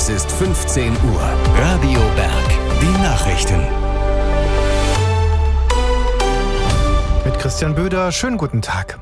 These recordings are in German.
Es ist 15 Uhr. Radio Berg. Die Nachrichten. Mit Christian Böder, schönen guten Tag.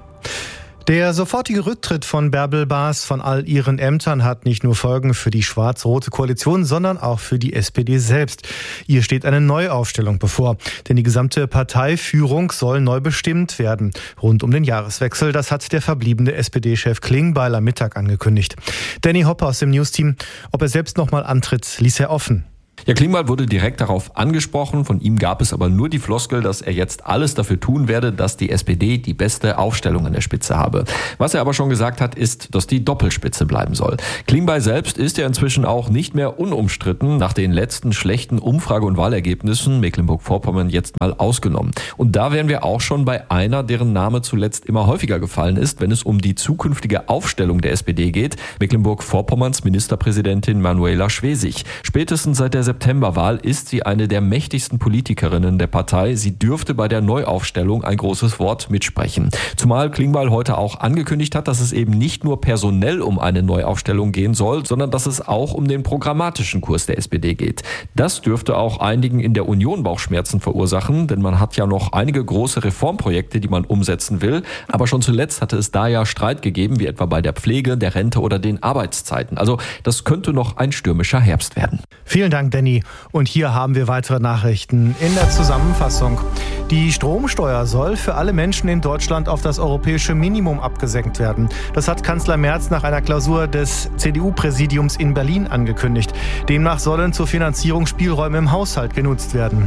Der sofortige Rücktritt von Bärbel Bas von all ihren Ämtern hat nicht nur Folgen für die schwarz-rote Koalition, sondern auch für die SPD selbst. Ihr steht eine Neuaufstellung bevor, denn die gesamte Parteiführung soll neu bestimmt werden. Rund um den Jahreswechsel, das hat der verbliebene SPD-Chef Klingbeil am Mittag angekündigt. Danny Hopper aus dem News-Team, ob er selbst nochmal antritt, ließ er offen. Ja, Klingbeil wurde direkt darauf angesprochen. Von ihm gab es aber nur die Floskel, dass er jetzt alles dafür tun werde, dass die SPD die beste Aufstellung an der Spitze habe. Was er aber schon gesagt hat, ist, dass die Doppelspitze bleiben soll. Klingbeil selbst ist ja inzwischen auch nicht mehr unumstritten, nach den letzten schlechten Umfrage- und Wahlergebnissen, Mecklenburg-Vorpommern jetzt mal ausgenommen. Und da wären wir auch schon bei einer, deren Name zuletzt immer häufiger gefallen ist, wenn es um die zukünftige Aufstellung der SPD geht, Mecklenburg-Vorpommerns Ministerpräsidentin Manuela Schwesig. Spätestens seit der Septemberwahl ist sie eine der mächtigsten Politikerinnen der Partei. Sie dürfte bei der Neuaufstellung ein großes Wort mitsprechen. Zumal Klingbeil heute auch angekündigt hat, dass es eben nicht nur personell um eine Neuaufstellung gehen soll, sondern dass es auch um den programmatischen Kurs der SPD geht. Das dürfte auch einigen in der Union Bauchschmerzen verursachen, denn man hat ja noch einige große Reformprojekte, die man umsetzen will. Aber schon zuletzt hatte es da ja Streit gegeben, wie etwa bei der Pflege, der Rente oder den Arbeitszeiten. Also das könnte noch ein stürmischer Herbst werden. Vielen Dank, Danny. Und hier haben wir weitere Nachrichten in der Zusammenfassung. Die Stromsteuer soll für alle Menschen in Deutschland auf das europäische Minimum abgesenkt werden. Das hat Kanzler Merz nach einer Klausur des CDU-Präsidiums in Berlin angekündigt. Demnach sollen zur Finanzierung Spielräume im Haushalt genutzt werden.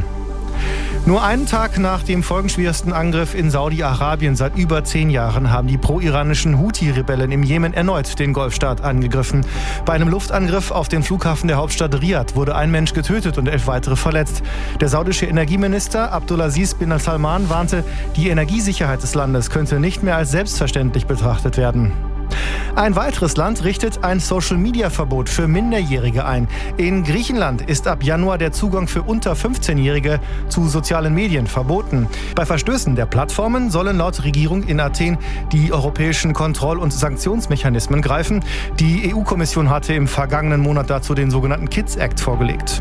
Nur einen Tag nach dem folgenschwersten Angriff in Saudi-Arabien seit über 10 Jahren haben die pro-iranischen Houthi-Rebellen im Jemen erneut den Golfstaat angegriffen. Bei einem Luftangriff auf den Flughafen der Hauptstadt Riad wurde ein Mensch getötet und 11 weitere verletzt. Der saudische Energieminister Abdulaziz bin Salman warnte, die Energiesicherheit des Landes könnte nicht mehr als selbstverständlich betrachtet werden. Ein weiteres Land richtet ein Social-Media-Verbot für Minderjährige ein. In Griechenland ist ab Januar der Zugang für unter 15-Jährige zu sozialen Medien verboten. Bei Verstößen der Plattformen sollen laut Regierung in Athen die europäischen Kontroll- und Sanktionsmechanismen greifen. Die EU-Kommission hatte im vergangenen Monat dazu den sogenannten Kids Act vorgelegt.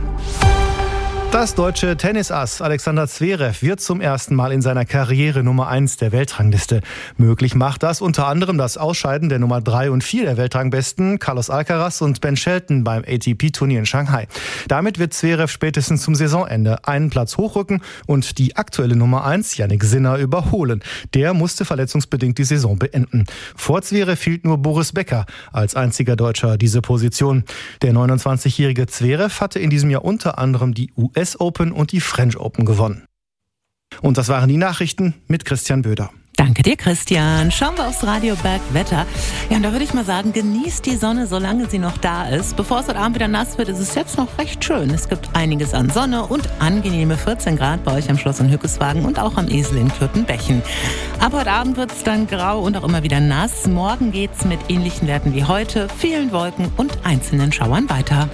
Das deutsche Tennisass Alexander Zverev wird zum ersten Mal in seiner Karriere Nummer 1 der Weltrangliste. Möglich macht das unter anderem das Ausscheiden der Nummer 3 und 4 der Weltrangbesten Carlos Alcaraz und Ben Shelton beim ATP-Turnier in Shanghai. Damit wird Zverev spätestens zum Saisonende einen Platz hochrücken und die aktuelle Nummer 1 Jannik Sinner überholen. Der musste verletzungsbedingt die Saison beenden. Vor Zverev hielt nur Boris Becker als einziger Deutscher diese Position. Der 29-jährige Zverev hatte in diesem Jahr unter anderem die US Open und die French Open gewonnen. Und das waren die Nachrichten mit Christian Böder. Danke dir, Christian. Schauen wir aufs Radio Berg Wetter. Ja, und da würde ich mal sagen, genießt die Sonne, solange sie noch da ist. Bevor es heute Abend wieder nass wird, ist es jetzt noch recht schön. Es gibt einiges an Sonne und angenehme 14 Grad bei euch am Schloss in Hückeswagen und auch am Esel in Kürtenbechen. Ab heute Abend wird es dann grau und auch immer wieder nass. Morgen geht's mit ähnlichen Werten wie heute, vielen Wolken und einzelnen Schauern weiter.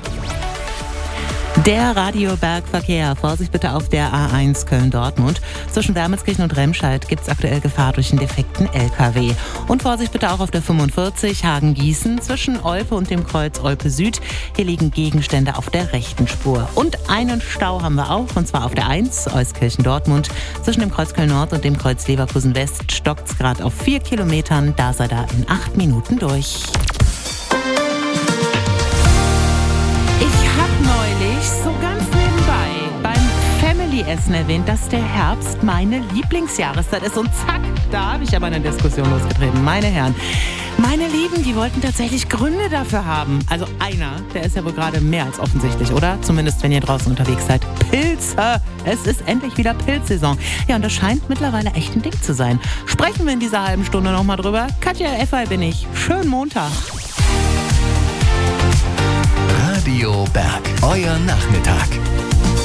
Der Radiobergverkehr. Vorsicht bitte auf der A1 Köln-Dortmund. Zwischen Wermelskirchen und Remscheid gibt es aktuell Gefahr durch einen defekten LKW. Und Vorsicht bitte auch auf der 45 Hagen-Gießen zwischen Olpe und dem Kreuz Olpe Süd. Hier liegen Gegenstände auf der rechten Spur. Und einen Stau haben wir auch, und zwar auf der 1 Euskirchen-Dortmund. Zwischen dem Kreuz Köln-Nord und dem Kreuz Leverkusen-West stockt es gerade auf 4 Kilometern. Da sei da in 8 Minuten durch. So ganz nebenbei beim Family-Essen erwähnt, dass der Herbst meine Lieblingsjahreszeit ist. Und zack, da habe ich aber eine Diskussion losgetreten. Meine Herren, meine Lieben, die wollten tatsächlich Gründe dafür haben. Also einer, der ist ja wohl gerade mehr als offensichtlich, oder? Zumindest, wenn ihr draußen unterwegs seid. Pilze! Es ist endlich wieder Pilzsaison. Ja, und das scheint mittlerweile echt ein Ding zu sein. Sprechen wir in dieser halben Stunde nochmal drüber. Katja Effer bin ich. Schönen Montag. Radio Berg, euer Nachmittag.